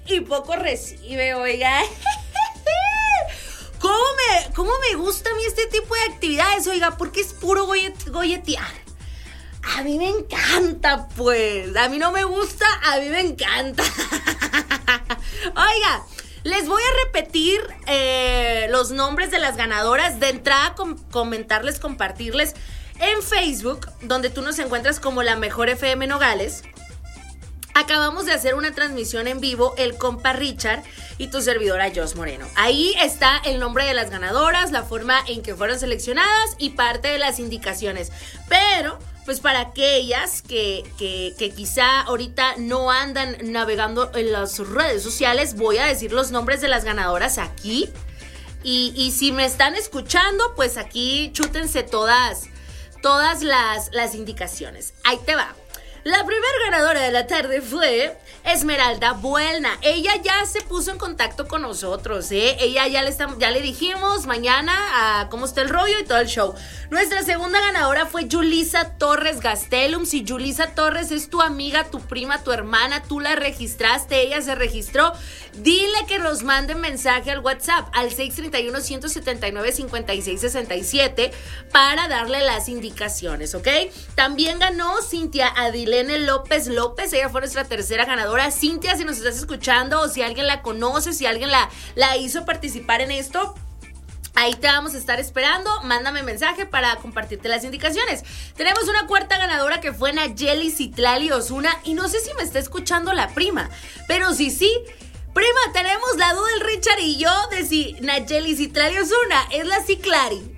y poco recibe, oiga. ¿Cómo me gusta a mí este tipo de actividades, oiga? Porque es puro golletear. A mí me encanta, pues. A mí no me gusta, a mí me encanta. Oiga, les voy a repetir los nombres de las ganadoras. De entrada, comentarles, compartirles en Facebook, donde tú nos encuentras como La Mejor FM Nogales. Acabamos de hacer una transmisión en vivo, el compa Richard y tu servidora Jos Moreno. Ahí está el nombre de las ganadoras, la forma en que fueron seleccionadas y parte de las indicaciones. Pero, pues para aquellas que quizá ahorita no andan navegando en las redes sociales, voy a decir los nombres de las ganadoras aquí. Y si me están escuchando, pues aquí chútense todas las indicaciones. Ahí te va. La primera ganadora de la tarde fue Esmeralda Buelna. Ella ya se puso en contacto con nosotros, Ella ya le dijimos mañana cómo está el rollo y todo el show. Nuestra segunda ganadora fue Yulisa Torres Gastelum. Si Yulisa Torres es tu amiga, tu prima, tu hermana, tú la registraste, ella se registró, dile que nos mande mensaje al WhatsApp al 631-179-5667 para darle las indicaciones, ¿ok? También ganó Cintia Adilene López, ella fue nuestra tercera ganadora. Cintia, si nos estás escuchando o si alguien la conoce, si alguien la hizo participar en esto, ahí te vamos a estar esperando. Mándame mensaje para compartirte las indicaciones. Tenemos una cuarta ganadora que fue Nayeli Citlali Osuna. Y no sé si me está escuchando la prima, pero sí, prima, tenemos la duda el Richard y yo de si Nayeli Citlali Osuna es la Ciclari.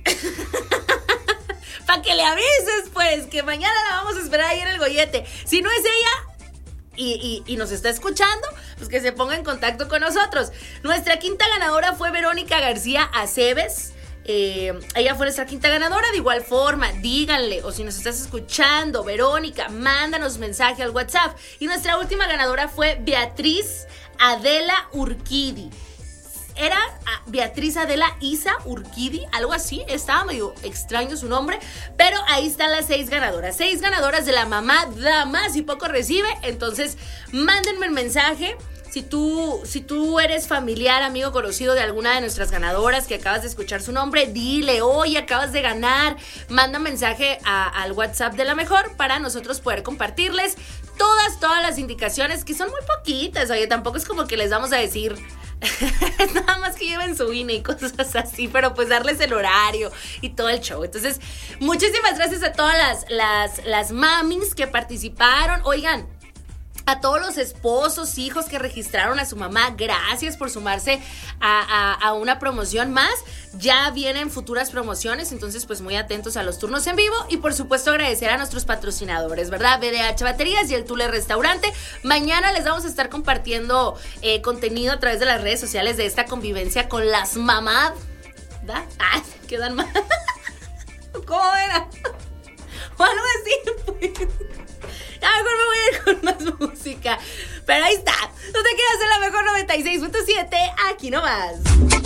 Para que le avises, pues, que mañana la vamos a esperar ahí en el gollete. Si no es ella y nos está escuchando, pues que se ponga en contacto con nosotros. Nuestra quinta ganadora fue Verónica García Aceves. Ella fue nuestra quinta ganadora. De igual forma, díganle, o si nos estás escuchando, Verónica, mándanos mensaje al WhatsApp. Y nuestra última ganadora fue Beatriz Adela Urquidi. Era Beatriz Adela Isa Urquidi, algo así, estaba medio extraño su nombre, pero ahí están las 6 ganadoras. 6 ganadoras de la mamá da más y poco recibe. Entonces, mándenme el mensaje. Si tú eres familiar, amigo, conocido de alguna de nuestras ganadoras que acabas de escuchar su nombre, dile, oye, acabas de ganar. Manda mensaje al WhatsApp de La Mejor para nosotros poder compartirles todas las indicaciones, que son muy poquitas. Oye, tampoco es como que les vamos a decir nada más que lleven su INE y cosas así, pero pues darles el horario y todo el show. Entonces, muchísimas gracias a todas las mamis que participaron. Oigan, a todos los esposos, hijos que registraron a su mamá, gracias por sumarse a una promoción más. Ya vienen futuras promociones, entonces pues muy atentos a los turnos en vivo. Y por supuesto agradecer a nuestros patrocinadores, ¿verdad? BDH Baterías y el Tule Restaurante. Mañana les vamos a estar compartiendo contenido a través de las redes sociales de esta convivencia con las mamás, ¿verdad? ¡Ay! Quedan mal. ¿Cómo era? O algo así, pues. A lo mejor me voy a ir con más música. Pero ahí está. No te quedas en La Mejor 96.7. Aquí nomás.